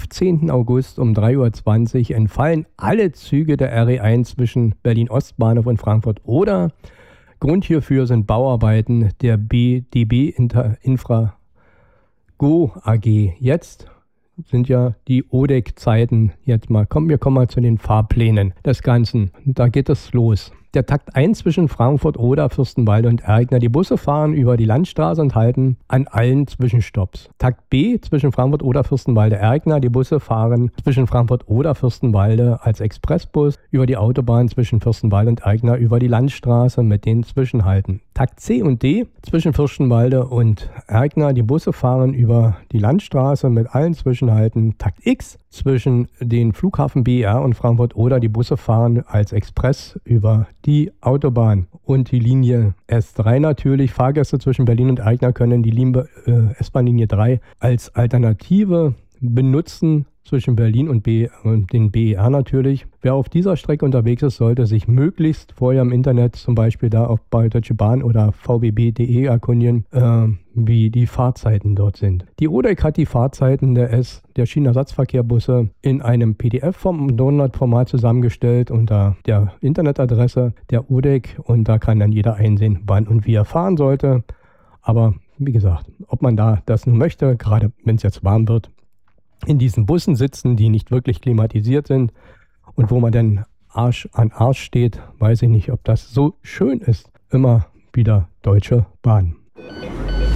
15. August um 3:20 Uhr entfallen alle Züge der RE1 zwischen Berlin-Ostbahnhof und Frankfurt Oder. Grund hierfür sind Bauarbeiten der BDB Infra Go AG. Jetzt sind ja die ODEC-Zeiten. Wir kommen mal zu den Fahrplänen des Ganzen. Da geht es los. Der Takt 1 zwischen Frankfurt Oder, Fürstenwalde und Erkner. Die Busse fahren über die Landstraße und halten an allen Zwischenstopps. Takt B zwischen Frankfurt Oder, Fürstenwalde, Erkner. Die Busse fahren zwischen Frankfurt Oder, Fürstenwalde als Expressbus über die Autobahn zwischen Fürstenwalde und Erkner über die Landstraße mit den Zwischenhalten. Takt C und D zwischen Fürstenwalde und Erkner. Die Busse fahren über die Landstraße mit allen Zwischenhalten. Takt X zwischen den Flughafen BER und Frankfurt Oder. Die Busse fahren als Express über die Autobahn. Und die Linie S3 natürlich. Fahrgäste zwischen Berlin und Erkner können die S-Bahn-Linie 3 als Alternative benutzen zwischen Berlin und den BER natürlich. Wer auf dieser Strecke unterwegs ist, sollte sich möglichst vorher im Internet, zum Beispiel da bei Deutsche Bahn oder vbb.de erkundigen, wie die Fahrzeiten dort sind. Die ODEC hat die Fahrzeiten der Schienenersatzverkehrbusse in einem PDF-Download-Format zusammengestellt unter der Internetadresse der ODEC und da kann dann jeder einsehen, wann und wie er fahren sollte. Aber wie gesagt, ob man da das nun möchte, gerade wenn es jetzt warm wird, in diesen Bussen sitzen, die nicht wirklich klimatisiert sind und wo man dann Arsch an Arsch steht, weiß ich nicht, ob das so schön ist. Immer wieder Deutsche Bahn.